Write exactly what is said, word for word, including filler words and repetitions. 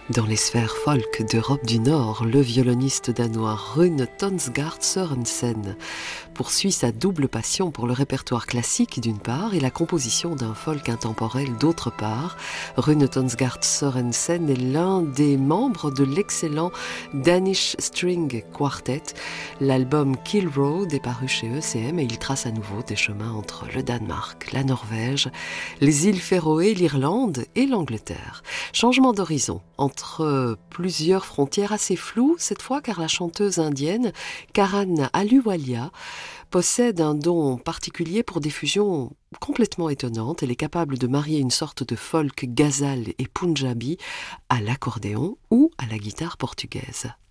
Dans les sphères folk d'Europe du Nord, le violoniste danois Rune Tonsgaard Sørensen poursuit sa double passion pour le répertoire classique d'une part et la composition d'un folk intemporel d'autre part. Rune Tonsgaard Sørensen est l'un des membres de l'excellent Danish String Quartet. L'album Kill Road est paru chez E C M et il trace à nouveau des chemins entre le Danemark, la Norvège, les îles Féroé, l'Irlande et l'Angleterre. Changement d'horizon entre plusieurs frontières assez floues cette fois, car la chanteuse indienne Karan Ahluwalia possède un don particulier pour des fusions complètement étonnantes. Elle est capable de marier une sorte de folk ghazal et punjabi à l'accordéon ou à la guitare portugaise.